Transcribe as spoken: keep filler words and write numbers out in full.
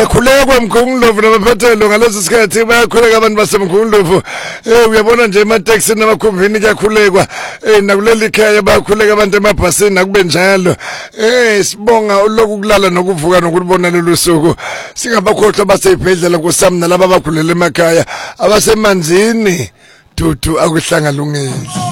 Siyakhuleka kwamkhuluvu nabaphathelo ngaleso sikhathi bayakhuleka abantu basemkhuluvu. Eh uyabona nje emateksi namakhumbini kuyakhulekwa. Eh nakuleli khaya bayakhuleka abantu emabhasini nakube njalo. Eh sibonga ulokukulala nokuvuka nokulibona lolu suku. Singabakhohlwa baseyibhedlela kusamna laba bakhulele emakhaya abasemanzini dudu akuhlangalungile.